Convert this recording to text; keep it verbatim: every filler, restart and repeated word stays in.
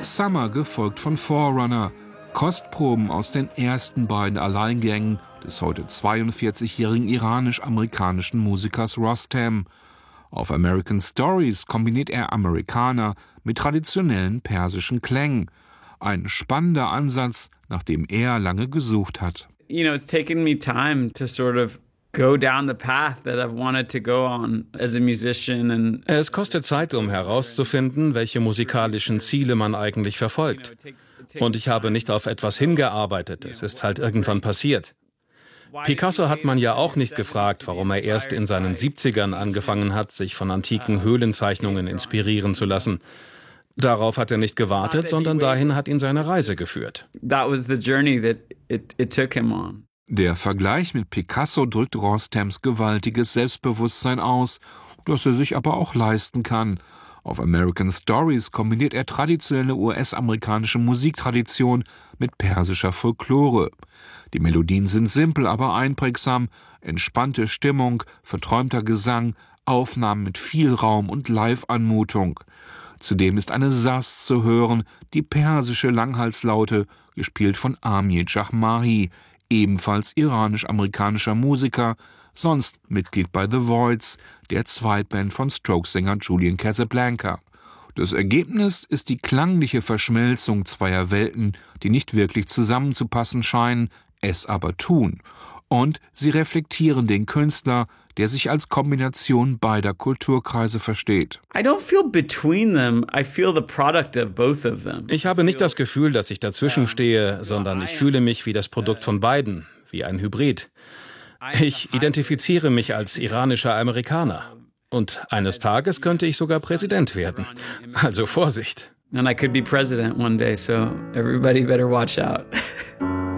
Summer gefolgt von Forerunner. Kostproben aus den ersten beiden Alleingängen des heute zweiundvierzigjährigen iranisch-amerikanischen Musikers Rostam. Auf American Stories kombiniert er Amerikaner mit traditionellen persischen Klängen. Ein spannender Ansatz, nach dem er lange gesucht hat. You know, it's taken me time to sort of go down the path that I've wanted to go on as a musician. And es kostet Zeit, um herauszufinden, welche musikalischen Ziele man eigentlich verfolgt. Und ich habe nicht auf etwas hingearbeitet, es ist halt irgendwann passiert. Picasso hat man ja auch nicht gefragt, warum er erst in seinen siebzigern angefangen hat, sich von antiken Höhlenzeichnungen inspirieren zu lassen. Darauf hat er nicht gewartet, sondern dahin hat ihn seine Reise geführt. That was the journey that it, it took him on. Der Vergleich mit Picasso drückt Rostams gewaltiges Selbstbewusstsein aus, das er sich aber auch leisten kann. Auf American Stories kombiniert er traditionelle U S-amerikanische Musiktradition mit persischer Folklore. Die Melodien sind simpel, aber einprägsam, entspannte Stimmung, verträumter Gesang, Aufnahmen mit viel Raum und Live-Anmutung. Zudem ist eine Saz zu hören, die persische Langhalslaute, gespielt von Amir Jahmahi, ebenfalls iranisch-amerikanischer Musiker, sonst Mitglied bei The Voids, der Zweitband von Strokes-Sänger Julian Casablanca. Das Ergebnis ist die klangliche Verschmelzung zweier Welten, die nicht wirklich zusammenzupassen scheinen, es aber tun. Und sie reflektieren den Künstler, der sich als Kombination beider Kulturkreise versteht. Ich habe nicht das Gefühl, dass ich dazwischen stehe, sondern ich fühle mich wie das Produkt von beiden, wie ein Hybrid. Ich identifiziere mich als iranischer Amerikaner. Und eines Tages könnte ich sogar Präsident werden. Also Vorsicht. And I could be president one day, so everybody better watch out.